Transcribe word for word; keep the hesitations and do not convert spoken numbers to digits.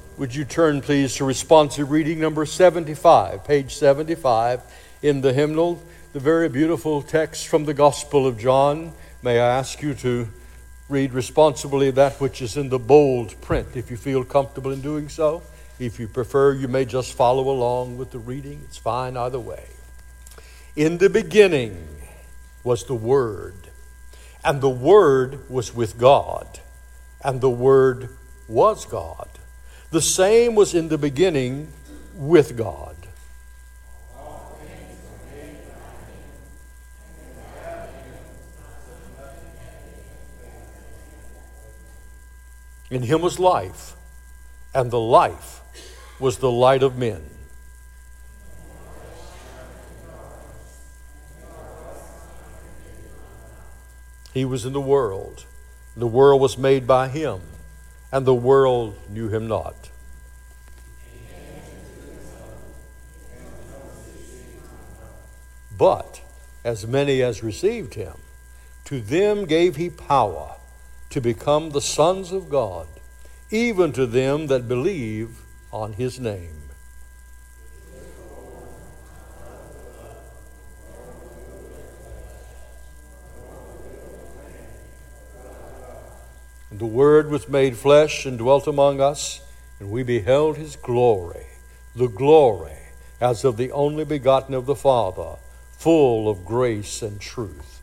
Would you turn, please, to responsive reading number seventy-five, page seventy-five in the hymnal, the very beautiful text from the Gospel of John. May I ask you to read responsibly that which is in the bold print, if you feel comfortable in doing so. If you prefer, you may just follow along with the reading. It's fine either way. In the beginning was the Word, and the Word was with God, and the Word was God. The same was in the beginning with God. In him was life, and the life was the light of men. He was in the world. The world was made by him, and the world knew him not. But as many as received him, to them gave he power to become the sons of God, even to them that believe on his name. And the Word was made flesh and dwelt among us, and we beheld his glory, the glory as of the only begotten of the Father, full of grace and truth.